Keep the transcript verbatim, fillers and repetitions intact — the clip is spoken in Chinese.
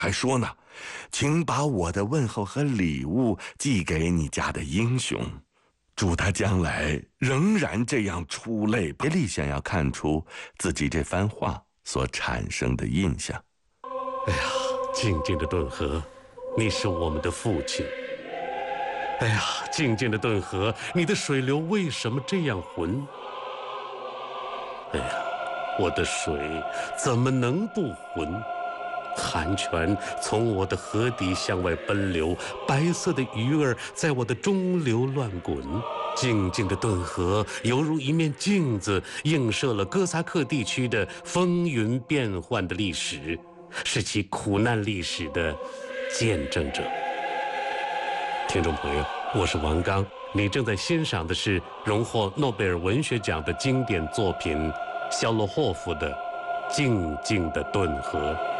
还说呢，请把我的问候和礼物寄给你家的英雄，祝他将来仍然这样出类。别利想要看出自己这番话所产生的印象。 哎呀，静静的顿河，你是我们的父亲。哎呀，静静的顿河，你的水流为什么这样浑？哎呀，我的水怎么能不浑？寒泉从我的河底向外奔流，白色的鱼儿在我的中流乱滚。静静的顿河犹如一面镜子，映射了哥萨克地区的风云变幻的历史，是其苦难历史的见证者。听众朋友，我是王刚，你正在欣赏的是荣获诺贝尔文学奖的经典作品肖洛霍夫的《静静的顿河》。